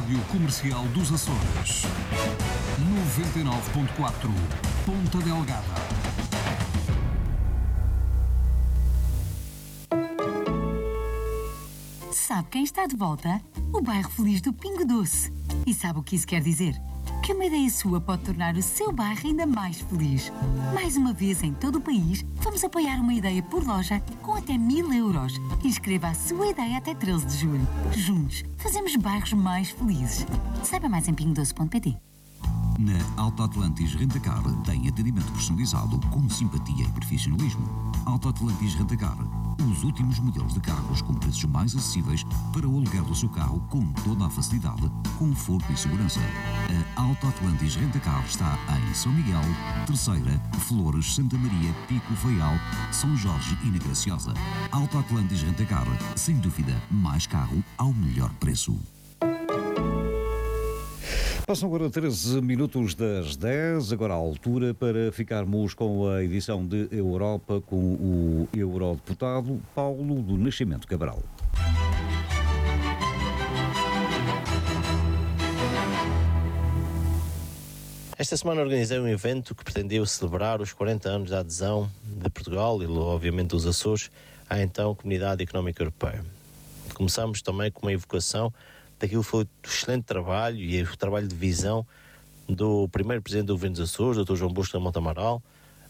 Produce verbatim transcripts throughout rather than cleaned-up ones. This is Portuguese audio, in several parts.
Rádio Comercial dos Açores. noventa e nove ponto quatro, Ponta Delgada. Sabe quem está de volta? O bairro feliz do Pingo Doce. E sabe o que isso quer dizer? Que uma ideia sua pode tornar o seu bairro ainda mais feliz. Mais uma vez, em todo o país, vamos apoiar uma ideia por loja com até mil euros. Inscreva a sua ideia até treze de julho. Juntos, fazemos bairros mais felizes. Saiba mais em pingo doce ponto pt. Na Alta Atlantis Rentacar tem atendimento personalizado com simpatia e profissionalismo. Alta Atlantis Rentacar, os últimos modelos de carros com preços mais acessíveis para o aluguer do seu carro com toda a facilidade, conforto e segurança. A Alta Atlantis Rentacar está em São Miguel, Terceira, Flores, Santa Maria, Pico, Faial, São Jorge e na Graciosa. Alta Atlantis Rentacar, sem dúvida, mais carro ao melhor preço. Passam agora treze minutos das dez, agora a altura para ficarmos com a edição de Europa com o eurodeputado Paulo do Nascimento Cabral. Esta semana organizei um evento que pretendeu celebrar os quarenta anos da adesão de Portugal e, obviamente, dos Açores à então Comunidade Económica Europeia. Começamos também com uma evocação daquilo que foi o excelente trabalho e o trabalho de visão do primeiro Presidente do Governo dos Açores, doutor João Bustos da Monte Amaral,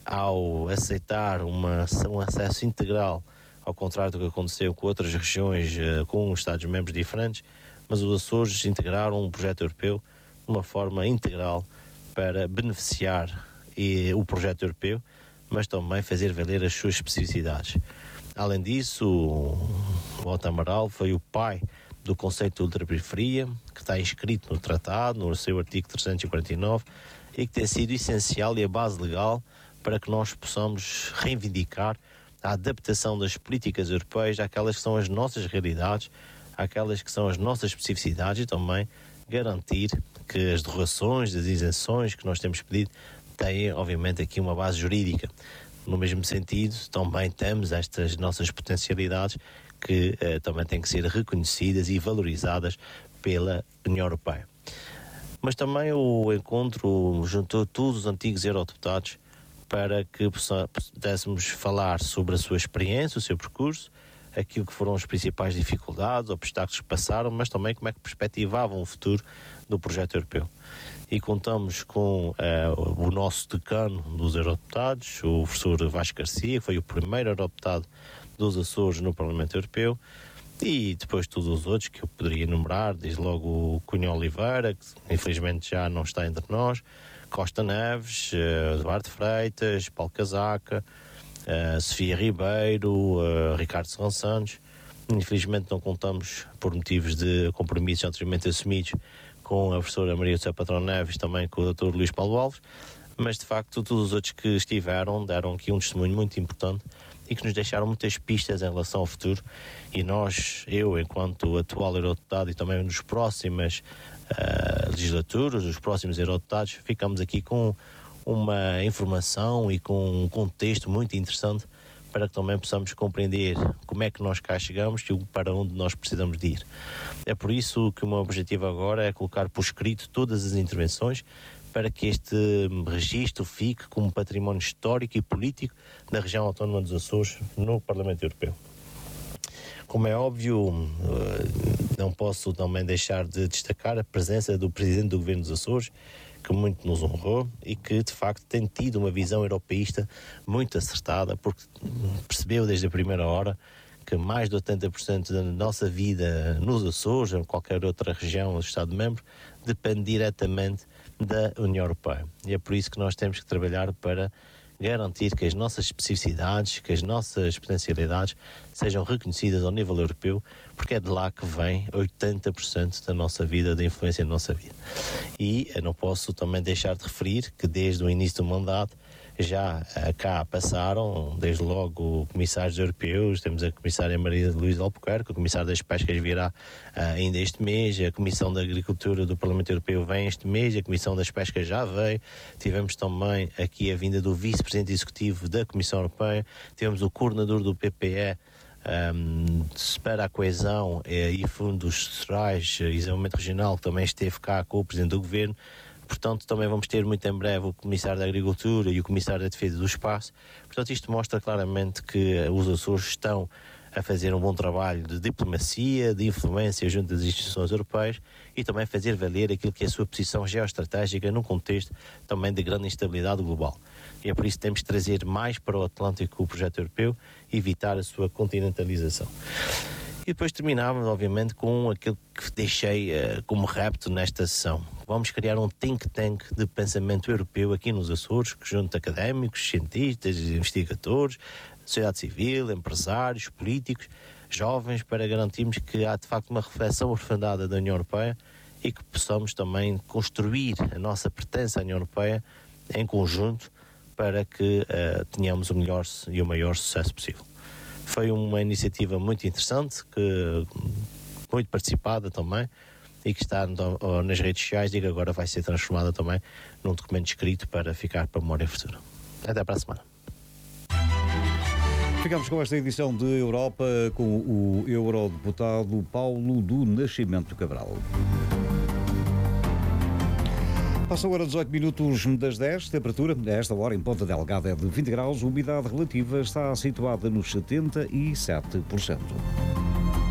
ao aceitar uma, um acesso integral, ao contrário do que aconteceu com outras regiões, com Estados-membros diferentes, mas os Açores integraram um projeto europeu de uma forma integral para beneficiar e, o projeto europeu, mas também fazer valer as suas especificidades. Além disso, o Monte Amaral foi o pai do conceito de ultraperiferia, que está inscrito no tratado, no seu artigo trezentos e quarenta e nove, e que tem sido essencial e a base legal para que nós possamos reivindicar a adaptação das políticas europeias àquelas que são as nossas realidades, àquelas que são as nossas especificidades, e também garantir que as derrogações, as isenções que nós temos pedido têm, obviamente, aqui uma base jurídica. No mesmo sentido, também temos estas nossas potencialidades que eh, também têm que ser reconhecidas e valorizadas pela União Europeia. Mas também o encontro juntou todos os antigos eurodeputados para que pudéssemos falar sobre a sua experiência, o seu percurso, aquilo que foram as principais dificuldades, obstáculos que passaram, mas também como é que perspectivavam o futuro do projeto europeu. E contamos com uh, o nosso decano dos eurodeputados, o professor Vasco Garcia, que foi o primeiro eurodeputado dos Açores no Parlamento Europeu, e depois todos os outros que eu poderia enumerar, desde logo o Cunha Oliveira, que infelizmente já não está entre nós, Costa Neves, uh, Eduardo Freitas, Paulo Casaca, uh, Sofia Ribeiro, uh, Ricardo Serrão Santos. Infelizmente não contamos, por motivos de compromissos anteriormente assumidos, com a professora Maria José Patrão Neves, também com o doutor Luís Paulo Alves, mas de facto todos os outros que estiveram deram aqui um testemunho muito importante e que nos deixaram muitas pistas em relação ao futuro, e nós, eu enquanto atual eurodeputado e também nos próximas uh, legislaturas, os próximos eurodeputados, ficamos aqui com uma informação e com um contexto muito interessante para que também possamos compreender como é que nós cá chegamos e para onde nós precisamos de ir. É por isso que o meu objetivo agora é colocar por escrito todas as intervenções para que este registro fique como património histórico e político da região autónoma dos Açores no Parlamento Europeu. Como é óbvio, não posso também deixar de destacar a presença do Presidente do Governo dos Açores, que muito nos honrou e que de facto tem tido uma visão europeísta muito acertada, porque percebeu desde a primeira hora que mais de oitenta por cento da nossa vida nos Açores, ou em qualquer outra região ou Estado-membro, depende diretamente da União Europeia. E é por isso que nós temos que trabalhar para garantir que as nossas especificidades, que as nossas potencialidades sejam reconhecidas ao nível europeu, porque é de lá que vem oitenta por cento da nossa vida, da influência da nossa vida. E eu não posso também deixar de referir que desde o início do mandato já cá passaram, desde logo, comissários europeus. Temos a comissária Maria Luísa Albuquerque, o comissário das pescas virá uh, ainda este mês, a Comissão da Agricultura do Parlamento Europeu vem este mês, a Comissão das Pescas já veio, tivemos também aqui a vinda do vice-presidente executivo da Comissão Europeia, tivemos o coordenador do P P E um, para a coesão eh, e fundos estruturais e desenvolvimento regional, que também esteve cá com o Presidente do Governo. Portanto, também vamos ter muito em breve o Comissário da Agricultura e o Comissário da Defesa do Espaço. Portanto, isto mostra claramente que os Açores estão a fazer um bom trabalho de diplomacia, de influência junto às instituições europeias e também fazer valer aquilo que é a sua posição geoestratégica num contexto também de grande instabilidade global. E é por isso que temos de trazer mais para o Atlântico o projeto europeu e evitar a sua continentalização. E depois terminávamos, obviamente, com aquilo que deixei uh, como repto nesta sessão. Vamos criar um think tank de pensamento europeu aqui nos Açores, que junta académicos, cientistas, investigadores, sociedade civil, empresários, políticos, jovens, para garantirmos que há de facto uma reflexão aprofundada da União Europeia e que possamos também construir a nossa pertença à União Europeia em conjunto para que uh, tenhamos o melhor e o maior sucesso possível. Foi uma iniciativa muito interessante, que, muito participada também, e que está no, nas redes sociais e que agora vai ser transformada também num documento escrito para ficar para a memória futura. Até para a semana. Ficamos com esta edição de Europa com o eurodeputado Paulo do Nascimento Cabral. Passa agora dezoito minutos das dez, temperatura a esta hora em Ponta Delgada é de vinte graus, umidade relativa está situada nos setenta e sete por cento.